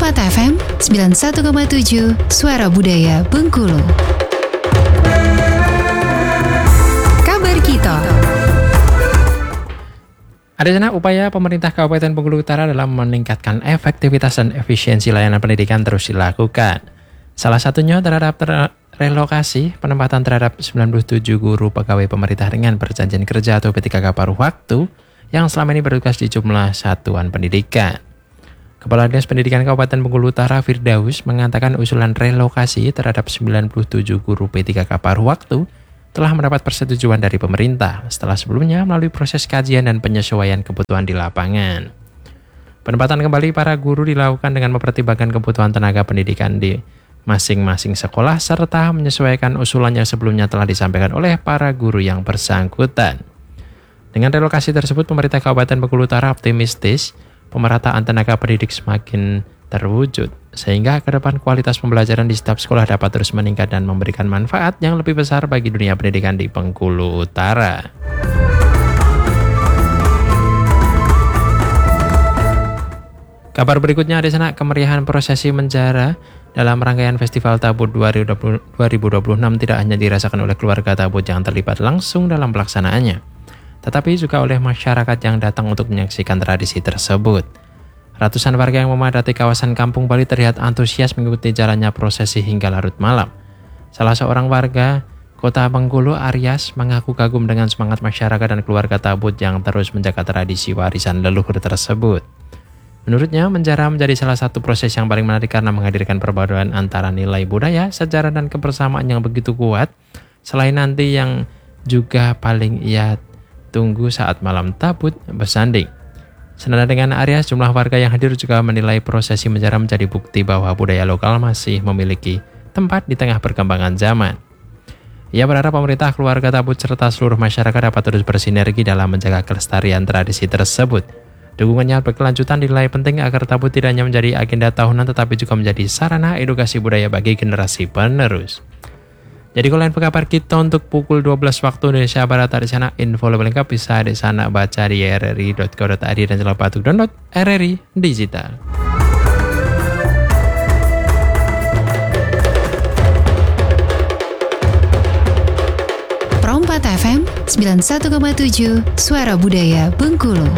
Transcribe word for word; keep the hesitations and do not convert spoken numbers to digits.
Perompat F M sembilan puluh satu koma tujuh Suara Budaya Bengkulu. Kabar Kita. Ada sana upaya pemerintah Kabupaten Bengkulu Utara dalam meningkatkan efektivitas dan efisiensi layanan pendidikan terus dilakukan. Salah satunya terhadap ter- relokasi penempatan terhadap sembilan puluh tujuh guru pegawai pemerintah dengan perjanjian kerja atau P tiga K paruh waktu yang selama ini bertugas di jumlah satuan pendidikan. Kepala Dinas Pendidikan Kabupaten Bengkulu Utara Firdaus mengatakan usulan relokasi terhadap sembilan puluh tujuh guru P tiga K paruh waktu telah mendapat persetujuan dari pemerintah setelah sebelumnya melalui proses kajian dan penyesuaian kebutuhan di lapangan. Penempatan kembali para guru dilakukan dengan mempertimbangkan kebutuhan tenaga pendidikan di masing-masing sekolah serta menyesuaikan usulan yang sebelumnya telah disampaikan oleh para guru yang bersangkutan. Dengan relokasi tersebut, pemerintah Kabupaten Bengkulu Utara optimistis pemerataan tenaga pendidik semakin terwujud, sehingga ke depan kualitas pembelajaran di setiap sekolah dapat terus meningkat dan memberikan manfaat yang lebih besar bagi dunia pendidikan di Bengkulu Utara. Kabar berikutnya ada sana kemeriahan prosesi menjara dalam rangkaian Festival Tabut dua ribu dua puluh enam tidak hanya dirasakan oleh keluarga Tabut yang terlibat langsung dalam pelaksanaannya, tetapi juga oleh masyarakat yang datang untuk menyaksikan tradisi tersebut. Ratusan warga yang memadati kawasan Kampung Bali terlihat antusias mengikuti jalannya prosesi hingga larut malam. Salah seorang warga Kota Bengkulu, Aryas, mengaku kagum dengan semangat masyarakat dan keluarga Tabut yang terus menjaga tradisi warisan leluhur tersebut. Menurutnya, menjara menjadi salah satu proses yang paling menarik karena menghadirkan perpaduan antara nilai budaya, sejarah, dan kebersamaan yang begitu kuat. Selain nanti yang juga paling ia tunggu saat malam Tabut bersanding. Senada dengan Aryas, jumlah warga yang hadir juga menilai prosesi menjara menjadi bukti bahwa budaya lokal masih memiliki tempat di tengah perkembangan zaman. Ia berharap pemerintah, keluarga Tabut, serta seluruh masyarakat dapat terus bersinergi dalam menjaga kelestarian tradisi tersebut. Dukungannya berkelanjutan dinilai penting agar Tabut tidak hanya menjadi agenda tahunan tetapi juga menjadi sarana edukasi budaya bagi generasi penerus. Jadi kalau info kabar kita untuk pukul dua belas waktu Indonesia Barat di sana, info lebih lengkap bisa di sana baca di r r i dot co dot i d dan jangan lupa untuk download R R I Digital. Perompat F M sembilan puluh satu koma tujuh Suara Budaya Bengkulu.